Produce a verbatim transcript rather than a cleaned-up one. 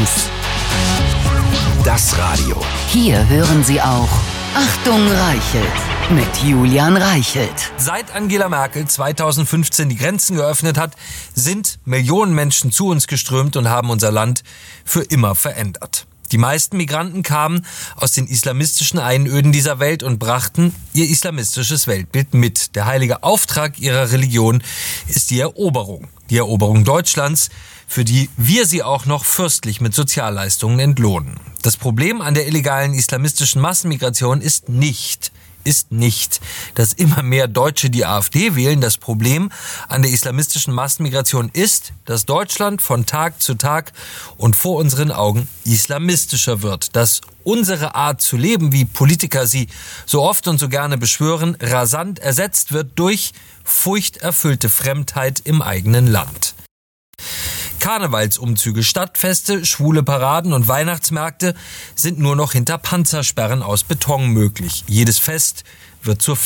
fünf. Das Radio. Hier hören Sie auch Achtung Reichelt mit Julian Reichelt. Seit Angela Merkel zweitausendfünfzehn die Grenzen geöffnet hat, sind Millionen Menschen zu uns geströmt und haben unser Land für immer verändert. Die meisten Migranten kamen aus den islamistischen Einöden dieser Welt und brachten ihr islamistisches Weltbild mit. Der heilige Auftrag ihrer Religion ist die Eroberung. Die Eroberung Deutschlands, für die wir sie auch noch fürstlich mit Sozialleistungen entlohnen. Das Problem an der illegalen islamistischen Massenmigration ist nicht, ist nicht, dass immer mehr Deutsche die AfD wählen. Das Problem an der islamistischen Massenmigration ist, dass Deutschland von Tag zu Tag und vor unseren Augen islamistischer wird. Dass unsere Art zu leben, wie Politiker sie so oft und so gerne beschwören, rasant ersetzt wird durch furchterfüllte Fremdheit im eigenen Land. Karnevalsumzüge, Stadtfeste, schwule Paraden und Weihnachtsmärkte sind nur noch hinter Panzersperren aus Beton möglich. Jedes Fest wird zur